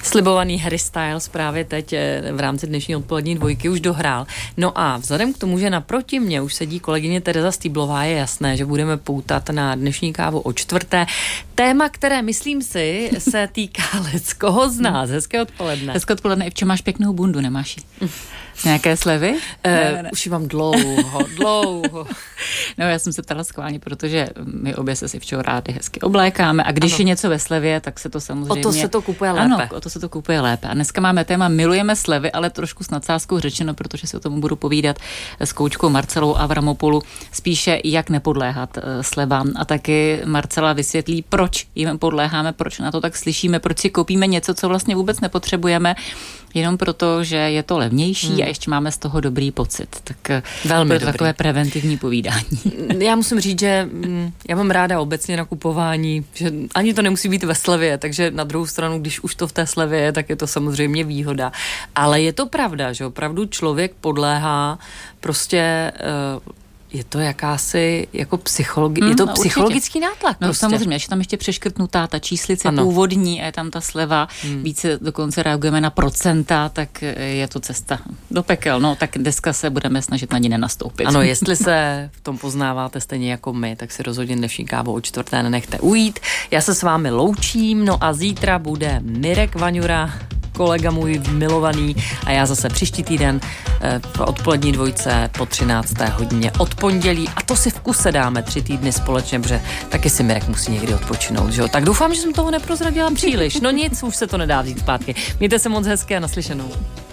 Slibovaný Harry Styles právě teď v rámci dnešní odpolední dvojky už dohrál. No a vzhledem k tomu, že naproti mě už sedí kolegyně Tereza Stýblová, je jasné, že budeme poutat na dnešní kávu o čtvrté. Téma, které, myslím si, se týká leckoho z nás. Hezké odpoledne. Hezké odpoledne. I v čem máš pěknou bundu, nemáš ji? Nějaké slevy? Ne. Už ji mám dlouho. No, já jsem se ptala schválně, protože my obě se si včera rádi hezky oblékáme a když je něco ve slevě, tak se to samozřejmě... O to se to kupuje lépe. Ano, o to se to kupuje lépe. A dneska máme téma milujeme slevy, ale trošku s nadsázkou řečeno, protože si o tom budu povídat s koučkou Marcelou Avramopoulou, spíše jak nepodléhat slevám. A taky Marcela vysvětlí, proč jim podléháme, proč na to tak slyšíme, proč si koupíme něco, co vlastně vůbec nepotřebujeme, jenom proto, že je to levnější a ještě máme z toho dobrý pocit. Tak velmi to takové preventivní povídání. Já musím říct, že já mám ráda obecně nakupování, že ani to nemusí být ve slevě, takže na druhou stranu, když už to v té slevě je, tak je to samozřejmě výhoda. Ale je to pravda, že opravdu člověk podléhá prostě... Je to jakási jako je to psychologický nátlak. No prostě. samozřejmě, až tam ještě přeškrtnutá ta číslice původní a je tam ta sleva, více dokonce reagujeme na procenta, tak je to cesta do pekel. No tak dneska se budeme snažit na ní nenastoupit. Ano, jestli se v tom poznáváte stejně jako my, tak si rozhodně dnešní kávu o čtvrté nenechte ujít. Já se s vámi loučím, no a zítra bude Mirek Vaňura, kolega můj milovaný, a já zase příští týden v odpolední dvojce po 13. hodině od pondělí, a to si v kuse dáme 3 týdny společně, protože taky si Mirek musí někdy odpočinout, že jo? Tak doufám, že jsem toho neprozradila příliš. No nic, už se to nedá vzít zpátky. Mějte se moc hezky a naslyšenou.